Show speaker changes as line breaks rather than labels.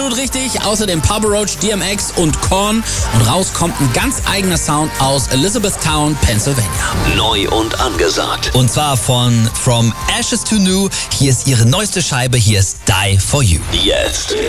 Richtig, außerdem Papa Roach, DMX und Korn. Und raus kommt ein ganz eigener Sound aus Elizabethtown, Pennsylvania.
Neu und angesagt.
Und zwar von From Ashes to New. Hier ist ihre neueste Scheibe, hier ist Die For You.
Jetzt